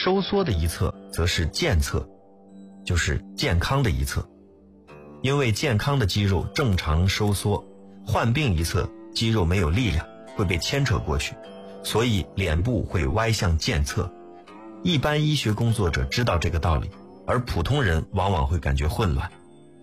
收缩的一侧则是健侧，就是健康的一侧。因为健康的肌肉正常收缩，患病一侧肌肉没有力量，会被牵扯过去，所以脸部会歪向健侧。一般医学工作者知道这个道理，而普通人往往会感觉混乱。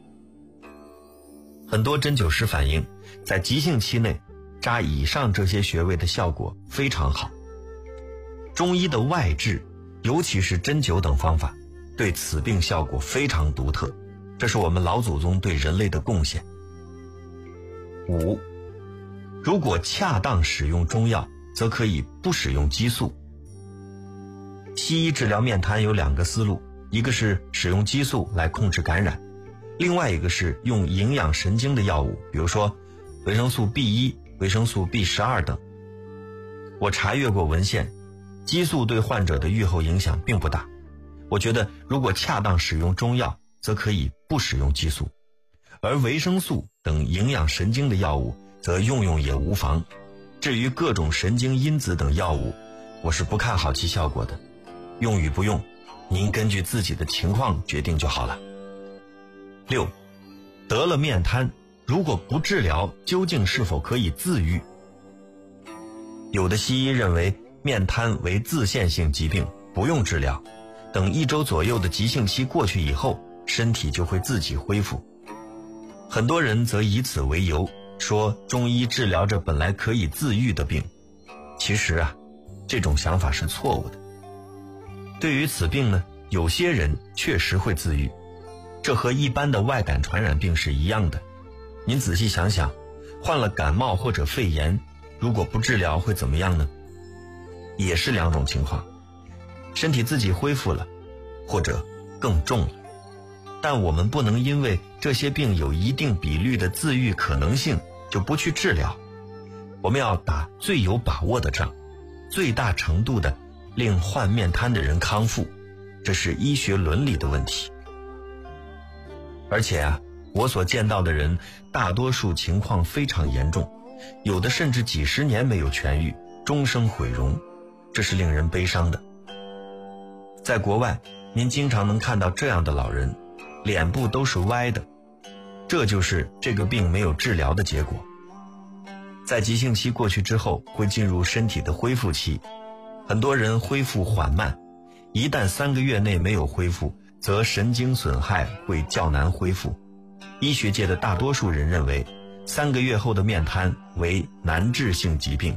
很多针灸师反映，在急性期内扎以上这些穴位的效果非常好。中医的外治，尤其是针灸等方法，对此病效果非常独特，这是我们老祖宗对人类的贡献。5. 如果恰当使用中药，则可以不使用激素。西医治疗面瘫有2个思路，一个是使用激素来控制感染，另外一个是用营养神经的药物，比如说维生素 B1、维生素 B12 等。我查阅过文献，激素对患者的预后影响并不大。我觉得如果恰当使用中药，则可以不使用激素，而维生素等营养神经的药物则用也无妨。至于各种神经因子等药物，我是不看好其效果的，用与不用，您根据自己的情况决定就好了。6. 得了面瘫，如果不治疗，究竟是否可以自愈？有的西医认为面瘫为自限性疾病，不用治疗，等1周左右的急性期过去以后，身体就会自己恢复。很多人则以此为由，说中医治疗着本来可以自愈的病。其实这种想法是错误的。对于此病呢，有些人确实会自愈，这和一般的外感传染病是一样的。您仔细想想，患了感冒或者肺炎，如果不治疗会怎么样呢？也是2种情况，身体自己恢复了，或者更重了。但我们不能因为这些病有一定比率的自愈可能性就不去治疗，我们要打最有把握的仗，最大程度的令患面瘫的人康复，这是医学伦理的问题。而且我所见到的人大多数情况非常严重，有的甚至几十年没有痊愈，终生毁容，这是令人悲伤的。在国外，您经常能看到这样的老人，脸部都是歪的，这就是这个病没有治疗的结果。在急性期过去之后，会进入身体的恢复期，很多人恢复缓慢，一旦3个月内没有恢复，则神经损害会较难恢复。医学界的大多数人认为，3个月后的面瘫为难治性疾病。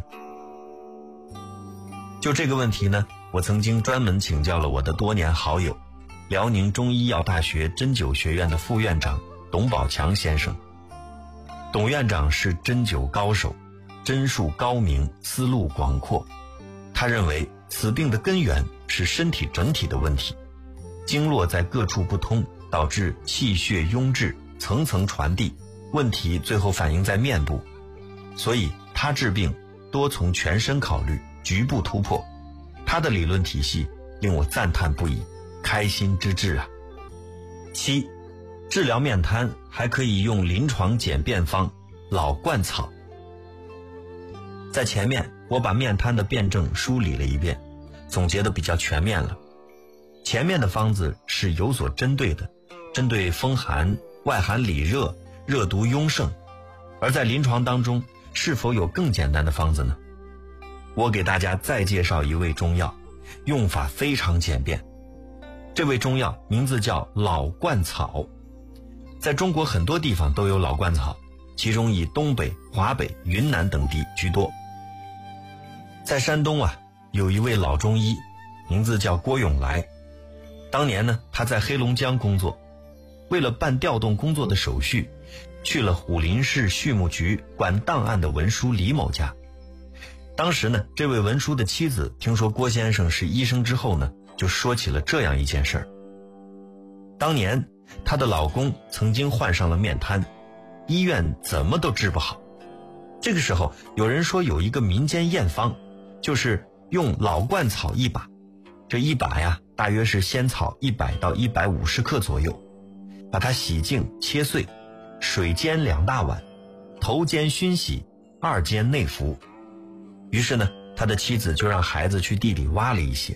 就这个问题呢，我曾经专门请教了我的多年好友，辽宁中医药大学针灸学院的副院长董宝强先生。董院长是针灸高手，针术高明，思路广阔。他认为此病的根源是身体整体的问题，经络在各处不通，导致气血壅滞，层层传递，问题最后反映在面部。所以他治病多从全身考虑，局部突破。他的理论体系令我赞叹不已，开心之至啊。7. 治疗面瘫还可以用临床简便方老鹳草。在前面我把面瘫的辩证梳理了一遍，总结得比较全面了。前面的方子是有所针对的，针对风寒、外寒里热、热毒壅盛。而在临床当中，是否有更简单的方子呢？我给大家再介绍一味中药，用法非常简便。这味中药名字叫老鹳草，在中国很多地方都有老鹳草，其中以东北、华北、云南等地居多。在山东有一位老中医，名字叫郭永来。当年呢，他在黑龙江工作，为了办调动工作的手续，去了虎林市畜牧局管档案的文书李某家。当时呢，这位文书的妻子听说郭先生是医生之后呢，就说起了这样一件事儿。当年她的老公曾经患上了面瘫，医院怎么都治不好。这个时候有人说有一个民间验方，就是用老鹳草1把，这1把大约是仙草100到150克左右，把它洗净切碎，水煎2大碗，头煎熏洗，2煎内服。于是呢，他的妻子就让孩子去地里挖了一些，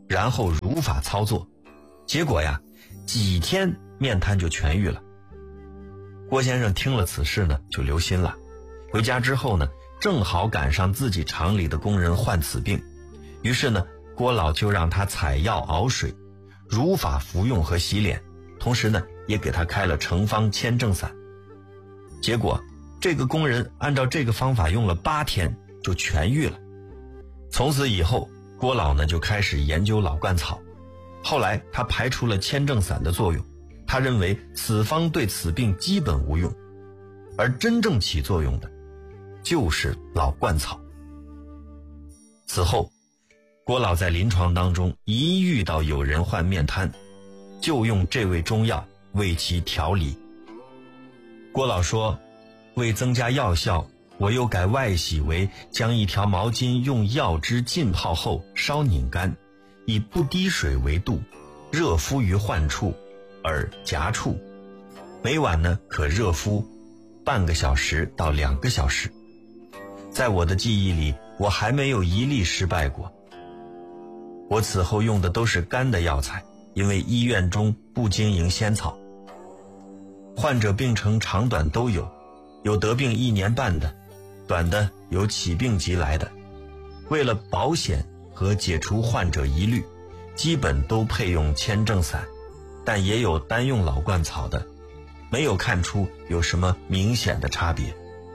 然后如法操作，结果呀，几天面瘫就痊愈了。郭先生听了此事呢，就留心了。回家之后呢，正好赶上自己厂里的工人患此病，于是呢，郭老就让他采药熬水，如法服用和洗脸，同时呢，也给他开了成方千正散。结果这个工人按照这个方法用了8天就痊愈了。从此以后，郭老呢就开始研究老灌草。后来他排除了千正散的作用，他认为此方对此病基本无用，而真正起作用的就是老灌草。此后，郭老在临床当中一遇到有人患面瘫，就用这味中药为其调理。郭老说，为增加药效，我又改外洗为将一条毛巾用药汁浸泡后稍拧干，以不滴水为度，热敷于患处、耳、颊处，每晚呢可热敷半个小时到2个小时。在我的记忆里，我还没有一例失败过。我此后用的都是干的药材，因为医院中不经营仙草。患者病程长短都有，有得病1年半的，短的有起病即来的。为了保险和解除患者疑虑，基本都配用千正散，但也有单用老灌草的，没有看出有什么明显的差别。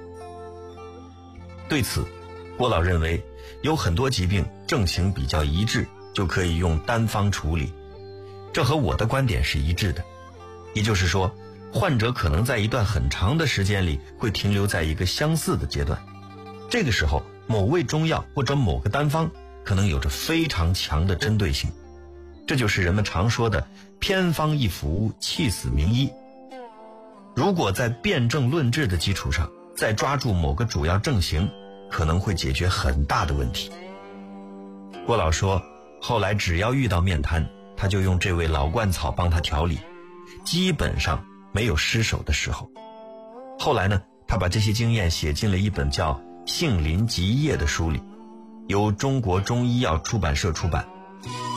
对此，郭老认为有很多疾病症情比较一致，就可以用单方处理，这和我的观点是一致的。也就是说，患者可能在一段很长的时间里会停留在一个相似的阶段，这个时候某味中药或者某个单方可能有着非常强的针对性，这就是人们常说的偏方一服，气死名医。如果在辨证论治的基础上再抓住某个主要症型，可能会解决很大的问题。郭老说，后来只要遇到面瘫，他就用这味老灌草帮他调理，基本上没有失手的时候。后来呢，他把这些经验写进了一本叫《杏林集业》的书里，由中国中医药出版社出版。